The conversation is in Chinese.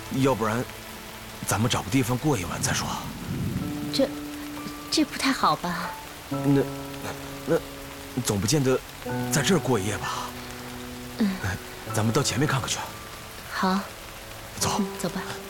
要不然，咱们找个地方过一晚再说。 这不太好吧？ 那总不见得在这儿过一夜吧？咱们到前面看看去。 好， 走， 走吧。